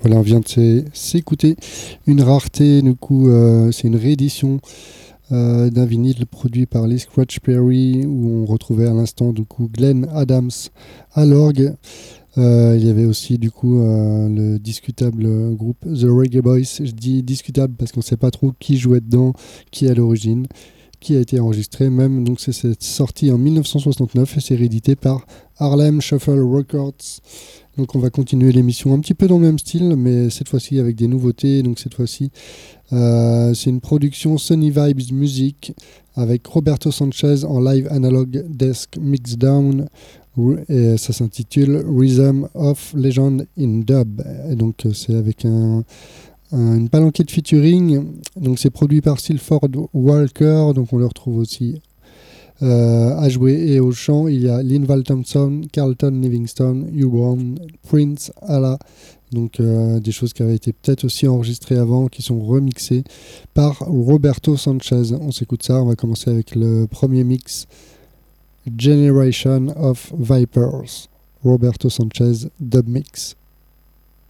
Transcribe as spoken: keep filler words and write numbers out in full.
Voilà, on vient de s'é- s'écouter une rareté, du coup, euh, c'est une réédition euh, d'un vinyle produit par les Scratch Perry, où on retrouvait à l'instant, du coup, Glenn Adams à l'orgue. Euh, il y avait aussi, du coup, euh, le discutable groupe The Reggae Boys. Je dis discutable parce qu'on ne sait pas trop qui jouait dedans, qui est à l'origine, qui a été enregistré même. Donc c'est c'est sorti en mille neuf cent soixante-neuf et c'est réédité par Harlem Shuffle Records. Donc on va continuer l'émission un petit peu dans le même style, mais cette fois-ci avec des nouveautés. Donc cette fois-ci, euh, c'est une production Sony Vibes Music avec Roberto Sanchez en live analog desk mixdown. Et ça s'intitule Rhythm of Legend in Dub. Et donc euh, c'est avec un, un- une palanquée de featuring. Donc c'est produit par Silford Walker. Donc on le retrouve aussi euh, à jouer et au chant. Il y a Linval Thompson, Carlton Livingston, Hugh Brown, Prince Allah. Donc euh, des choses qui avaient été peut-être aussi enregistrées avant, qui sont remixées par Roberto Sanchez. On s'écoute ça. On va commencer avec le premier mix. Generation of Vipers, Roberto Sanchez, dub mix.